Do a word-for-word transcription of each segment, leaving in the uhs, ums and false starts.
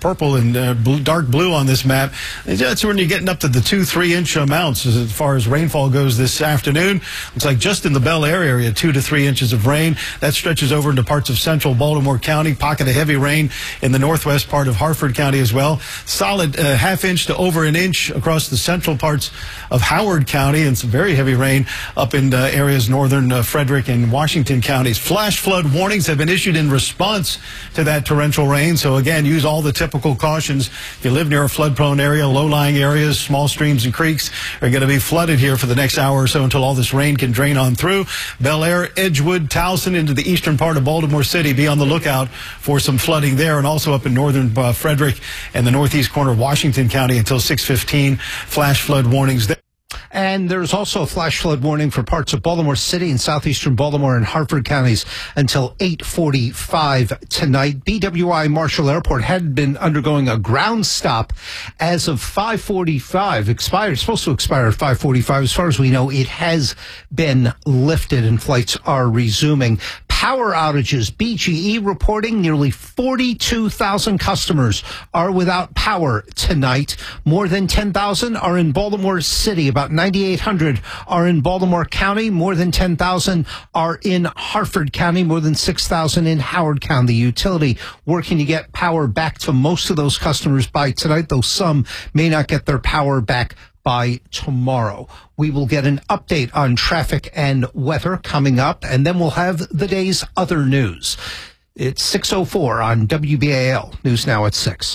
purple and uh, blue, dark blue on this map. That's when you're getting up to the two, three inch amounts as far as rainfall goes this afternoon. Looks like just in the Bel Air area, two to three inches of rain. That stretches over into parts of central Baltimore County. Pocket of heavy rain in the northwest part of Harford County as well. Solid uh, half inch to over an inch across the central parts of Howard County, and some very heavy rain up in uh, areas northern uh, Frederick and Washington counties. Flash flood warnings have been issued in response to that torrential rain. So again, use all the typical cautions. If you live near a flood-prone area, low-lying areas, small streams and creeks are going to be flooded here for the next hour or so until all this rain can drain on through. Bel Air, Edgewood, Towson into the eastern part of Baltimore City. Be on the lookout for some flooding there, and also up in northern uh, Frederick and the northeast corner of Washington County until six fifteen. Flash flood warnings there. And there's also a flash flood warning for parts of Baltimore City and southeastern Baltimore and Harford counties until eight forty-five tonight. B W I Marshall Airport had been undergoing a ground stop as of five forty-five. Expired, supposed to expire at five forty-five. As far as we know, it has been lifted and flights are resuming. Power outages. B G E reporting nearly forty-two thousand customers are without power tonight. More than ten thousand are in Baltimore City. About ninety-eight hundred are in Baltimore County. More than ten thousand are in Harford County. More than six thousand in Howard County. The utility working to get power back to most of those customers by tonight, though some may not get their power back by tomorrow. We will get an update on traffic and weather coming up, and then we'll have the day's other news. It's six oh four on W B A L. News now at six.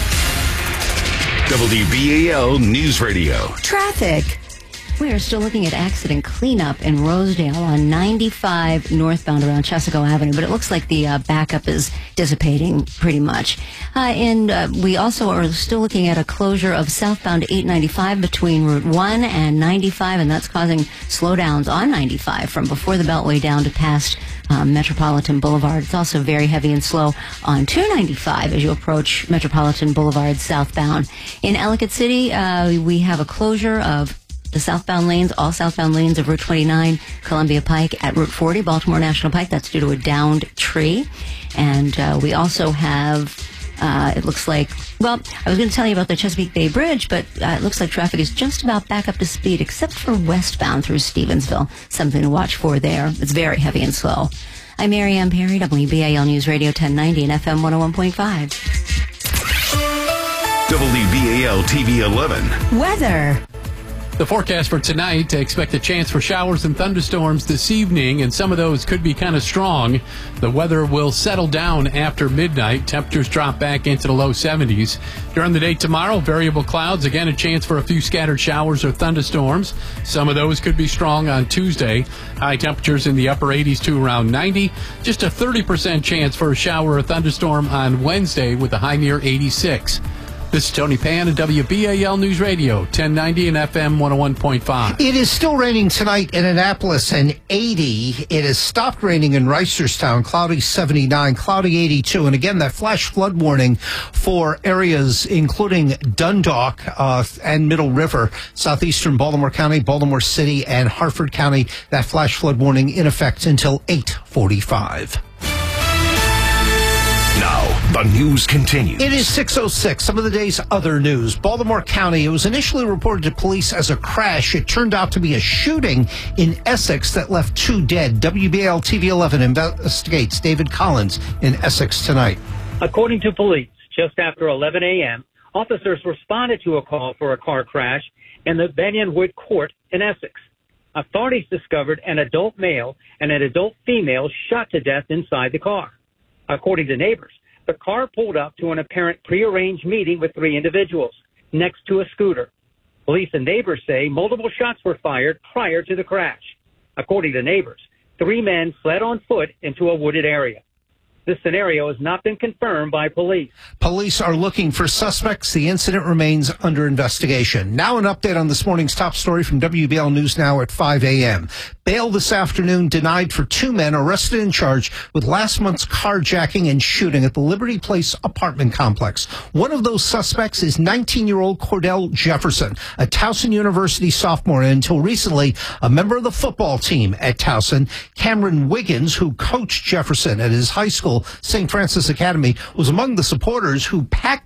W B A L News Radio. Traffic. We are still looking at accident cleanup in Rosedale on ninety-five northbound around Chesapeake Avenue, but it looks like the uh, backup is dissipating pretty much. Uh, and uh, we also are still looking at a closure of southbound eight ninety-five between Route one and ninety-five, and that's causing slowdowns on ninety-five from before the Beltway down to past um, Metropolitan Boulevard. It's also very heavy and slow on two ninety-five as you approach Metropolitan Boulevard southbound. In Ellicott City, uh, we have a closure of the southbound lanes, all southbound lanes of Route twenty-nine, Columbia Pike at Route forty, Baltimore National Pike. That's due to a downed tree. And uh, we also have, uh, it looks like, well, I was going to tell you about the Chesapeake Bay Bridge, but uh, it looks like traffic is just about back up to speed, except for westbound through Stevensville. Something to watch for there. It's very heavy and slow. I'm Mary Ann Perry, W B A L News Radio ten ninety and F M one oh one point five. W B A L T V eleven. Weather. The forecast for tonight, expect a chance for showers and thunderstorms this evening, and some of those could be kind of strong. The weather will settle down after midnight. Temperatures drop back into the low seventies. During the day tomorrow, variable clouds. Again, a chance for a few scattered showers or thunderstorms. Some of those could be strong on Tuesday. High temperatures in the upper eighties to around ninety. Just a thirty percent chance for a shower or thunderstorm on Wednesday with a high near eighty-six. This is Tony Pan at W B A L News Radio, ten ninety and F M one oh one point five. It is still raining tonight in Annapolis and eighty. It has stopped raining in Reisterstown, cloudy seventy-nine, cloudy eighty-two. And again, that flash flood warning for areas including Dundalk uh, and Middle River, southeastern Baltimore County, Baltimore City, and Harford County. That flash flood warning in effect until eight forty-five. Now, the news continues. It is six oh six. Some of the day's other news. Baltimore County, it was initially reported to police as a crash. It turned out to be a shooting in Essex that left two dead. W B A L T V eleven investigates. David Collins in Essex tonight. According to police, just after eleven a.m., officers responded to a call for a car crash in the Benionwood Court in Essex. Authorities discovered an adult male and an adult female shot to death inside the car. According to neighbors, the car pulled up to an apparent prearranged meeting with three individuals next to a scooter. Police and neighbors say multiple shots were fired prior to the crash. According to neighbors, three men fled on foot into a wooded area. This scenario has not been confirmed by police. Police are looking for suspects. The incident remains under investigation. Now an update on this morning's top story from W B L News Now at five a.m. Bail this afternoon denied for two men arrested and charged with last month's carjacking and shooting at the Liberty Place apartment complex. One of those suspects is nineteen-year-old Cordell Jefferson, a Towson University sophomore, and until recently a member of the football team at Towson. Cameron Wiggins, who coached Jefferson at his high school, Saint Francis Academy, was among the supporters who packed